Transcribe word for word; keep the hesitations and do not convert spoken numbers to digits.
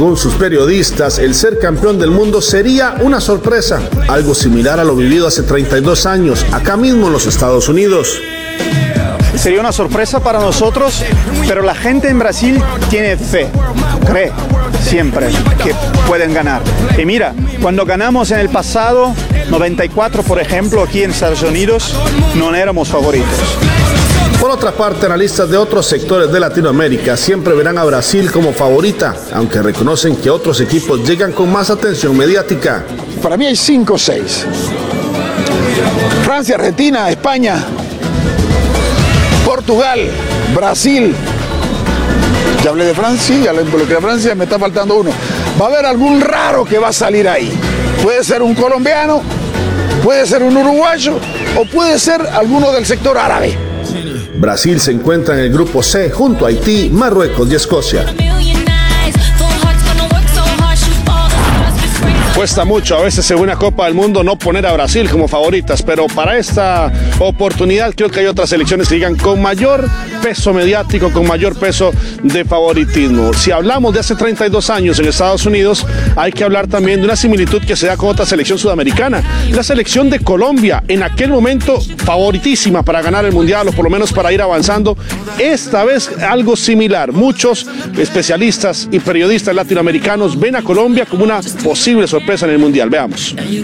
Según sus periodistas, el ser campeón del mundo sería una sorpresa, algo similar a lo vivido hace treinta y dos años, acá mismo en los Estados Unidos. Sería una sorpresa para nosotros, pero la gente en Brasil tiene fe, cree siempre que pueden ganar. Y mira, cuando ganamos en el pasado, noventa y cuatro por ejemplo, aquí en Estados Unidos, no éramos favoritos. Por otra parte, analistas de otros sectores de Latinoamérica siempre verán a Brasil como favorita, aunque reconocen que otros equipos llegan con más atención mediática. Para mí hay cinco o seis. Francia, Argentina, España, Portugal, Brasil. Ya hablé de Francia, ya le involucré a Francia, me está faltando uno. Va a haber algún raro que va a salir ahí. Puede ser un colombiano, puede ser un uruguayo o puede ser alguno del sector árabe. Brasil se encuentra en el grupo C junto a Haití, Marruecos y Escocia. Cuesta mucho a veces en una Copa del Mundo no poner a Brasil como favoritas, pero para esta oportunidad creo que hay otras selecciones que llegan con mayor peso mediático, con mayor peso de favoritismo. Si hablamos de hace treinta y dos años en Estados Unidos, hay que hablar también de una similitud que se da con otra selección sudamericana, la selección de Colombia, en aquel momento favoritísima para ganar el Mundial o por lo menos para ir avanzando. Esta vez algo similar, muchos especialistas y periodistas latinoamericanos ven a Colombia como una posible sorpresa en el Mundial. Veamos.